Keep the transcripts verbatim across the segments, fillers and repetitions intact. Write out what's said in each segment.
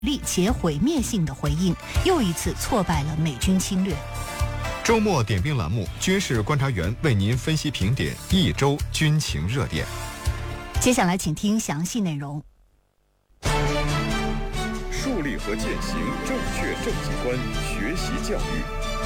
力且毁灭性的回应，又一次挫败了美军侵略。 周末点兵栏目，军事观察员为您分析评点一周军情热点。 接下来请听详细内容。 树立和践行正确政绩观，学习教育。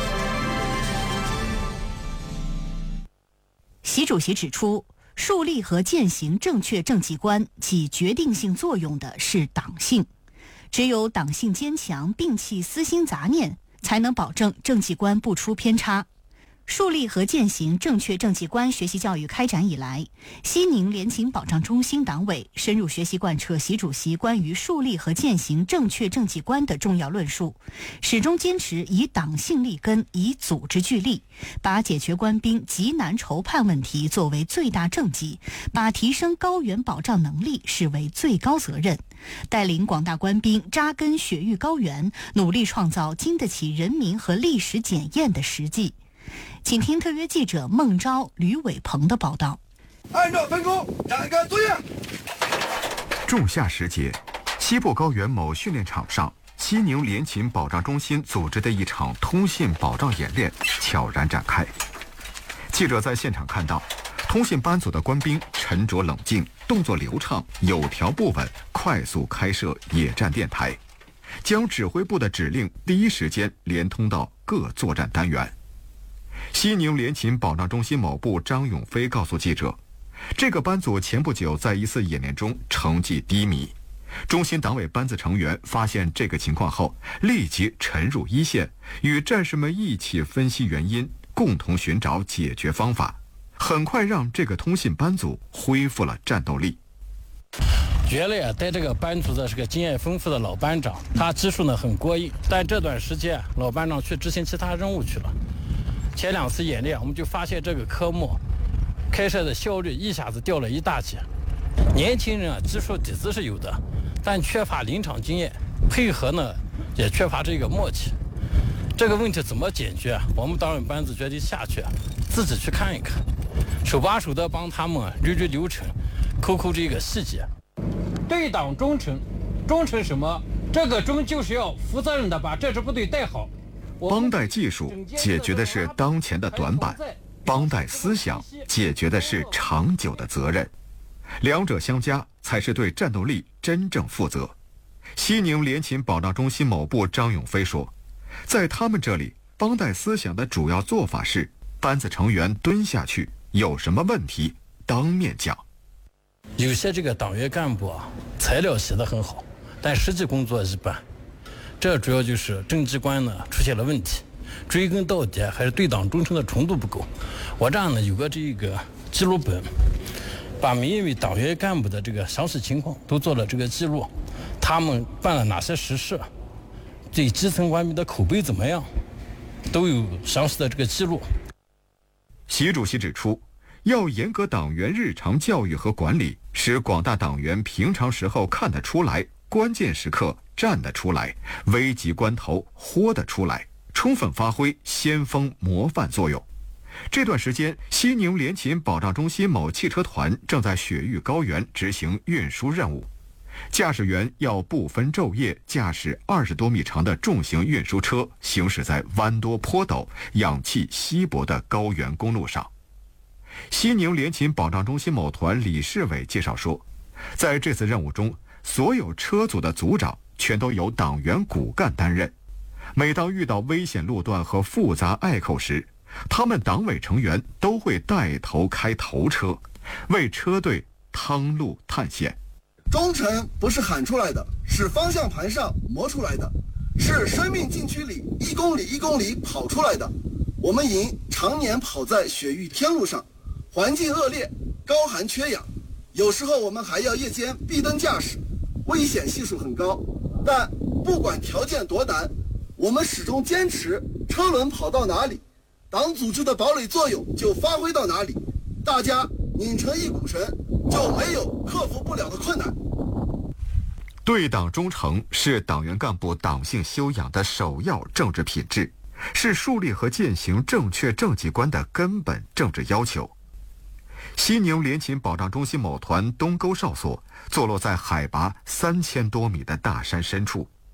习主席指出，树立和践行正确政绩观，起决定性作用的是党性。只有党性坚强，摒弃私心杂念，才能保证政绩观不出偏差。树立和践行正确政绩观学习教育开展以来，西宁联勤保障中心党委深入学习贯彻习主席关于树立和践行正确政绩观的重要论述，始终坚持以党性立根，以组织聚力，把解决官兵急难筹盼问题作为最大政绩，把提升高原保障能力视为最高责任，带领广大官兵扎根雪域高原，努力创造经得起人民和历史检验的实际。请听特约记者孟昭、吕伟鹏的报道。 按照分工展开作业。 仲夏时节，西部高原某训练场上，西宁联勤保障中心组织的一场通信保障演练悄然展开。记者在现场看到，通信班组的官兵沉着冷静，动作流畅，有条不紊，快速开设野战电台，将指挥部的指令第一时间连通到各作战单元。西宁联勤保障中心某部张永飞告诉记者，这个班组前不久在一次演练中成绩低迷，中心党委班子成员发现这个情况后，立即沉入一线，与战士们一起分析原因，共同寻找解决方法，很快让这个通信班组恢复了战斗力。 原来啊，带这个班组的是个经验丰富的老班长，他技术呢很过硬，但这段时间老班长去执行其他任务去了。前两次演练，我们就发现这个科目开设的效率一下子掉了一大截。年轻人啊，技术底子是有的，但缺乏临场经验，配合呢也缺乏这个默契。这个问题怎么解决啊？我们党委班子决定下去自己去看一看，手把手的帮他们捋捋流程，抠抠这个细节。对党忠诚，忠诚什么？这个忠就是要负责任的把这支部队带好。 帮带技术解决的是当前的短板，帮带思想解决的是长久的责任，两者相加才是对战斗力真正负责。西宁联勤保障中心某部张永飞说，在他们这里，帮带思想的主要做法是班子成员蹲下去，有什么问题当面讲。 有些这个党员干部啊，材料写得很好，但实际工作一般。这主要就是政绩观呢出现了问题，追根到底还是对党忠诚的程度不够。我这样呢有个这个记录本，把每一位党员干部的这个详细情况都做了这个记录，他们办了哪些实事，对基层官兵的口碑怎么样，都有详细的这个记录。 习主席指出，要严格党员日常教育和管理，使广大党员平常时候看得出来，关键时刻站得出来，危急关头豁得出来，充分发挥先锋模范作用。这段时间，西宁联勤保障中心某汽车团正在雪域高原执行运输任务，驾驶员要不分昼夜驾驶二十多米长的重型运输车，行驶在弯多坡陡、氧气稀薄的高原公路上。西宁联勤保障中心某团李世伟介绍说，在这次任务中，所有车组的组长全都由党员骨干担任。每当遇到危险路段和复杂隘口时，他们党委成员都会带头开头车，为车队趟路探险。 忠诚不是喊出来的，是方向盘上磨出来的，是生命禁区里一公里一公里跑出来的。我们营常年跑在雪域天路上，环境恶劣，高寒缺氧，有时候我们还要夜间闭灯驾驶，危险系数很高。但不管条件多难，我们始终坚持车轮跑到哪里，党组织的堡垒作用就发挥到哪里，大家拧成一股绳，就没有克服不了的困难。 对党忠诚是党员干部党性修养的首要政治品质，是树立和践行正确政绩观的根本政治要求。西宁联勤保障中心某团东沟哨所坐落在海拔三千多米的大山深处，